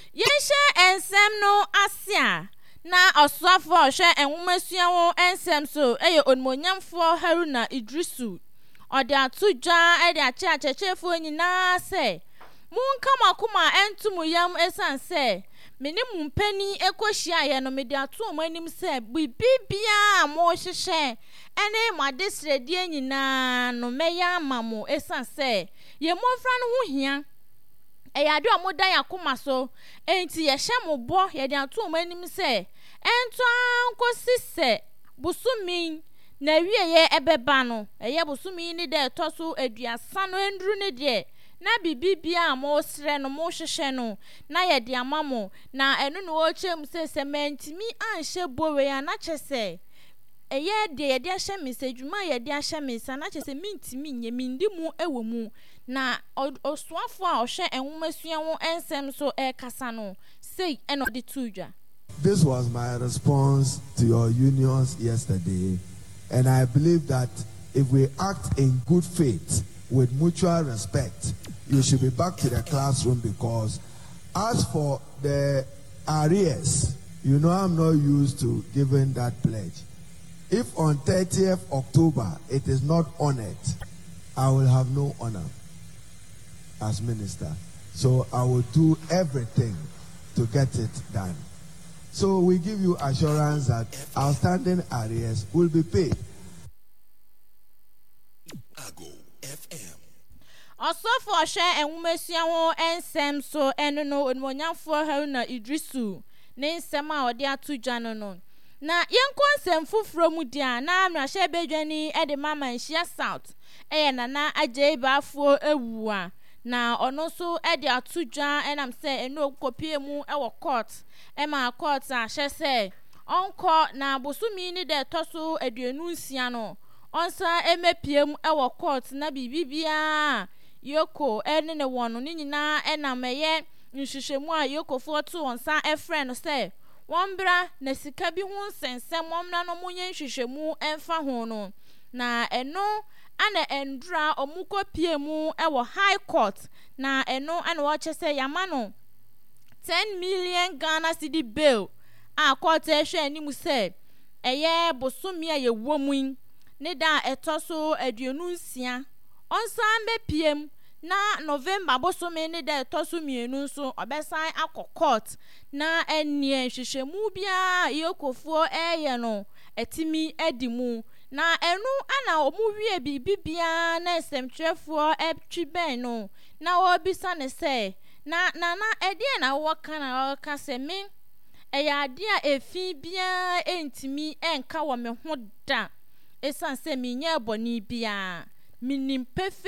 Yensha ensem no asia na oswafo hwe enwomesua wo ensem so eye onmonyamfo Haruna Idrisu ode atudwa ede achechefo nyina se munka makoma entumuyam esanse meni mumpani ekohia ye no mede ato omanim se bibia mo hyehye ene madesredie nyina no meya amamo esanse ye mofra no ho hia eyade omoda yakoma so enti ye hye mobo ye de ato omanim se ento ankosi se busumi na wieye ebeba no eye busumi ni de toso aduasa no enduru ne de na bibia mo sre no mo hyehye no na ye de amamo na eno no wo chem se mentimi anhye bowe ya na chese eye de ye de ahye mesedwuma ye de ahye mesa na chese mintimi nye mindimu ewomu na oswafo a ohwe enwomasua wo ensem so kasa no sei eno de tudwa. This was my response to your unions yesterday, and I believe that if we act in good faith with mutual respect, you should be back to the classroom, because as for the arrears, you know I'm not used to giving that pledge. If on 30th October it is not honored, I will have no honor as minister. So I will do everything to get it done. So we give you assurance that outstanding arrears will be paid. Osofo hwe enwomesua wo ensem so eno no onmonyamfo Haruna Idrisu ne nsem a ode atudwa no na yenko nsem fufuro mu dia na amrahye bedwani ede mama nhia south nana ajeibafo ewua na ono so ede atudwa enam se eno kopie mu ewo court ema court a hye se onko na bosumi ni de toso aduenu nsia no onsa emepiem ewo court na bibia yoko ene ne wono ni nyina enameye nhwehwemu a yoko fo to onsa efriend se wombra na sika bi hu nsensem womna no munye nhwehwemu emfa ho no na eno ana endra omukopie mu ewo high court na eno ana wo chese yamano 10 million Ghana cedi bail a court ehwe animu se eye bosomia ye womu ne da etoso aduonu nsia onsan bepiem na November bosome ne da etoso mienu nso obesan akọ court na enie hwehwemu bia yekofo eye no etimi edimu na enu ana omuwie bibia na esemtwefo etwi ben no na obisa ne se na ede na wo kana ka se me eya ade a efi bia entimi enka wo me ho da esan se minye boni bia minim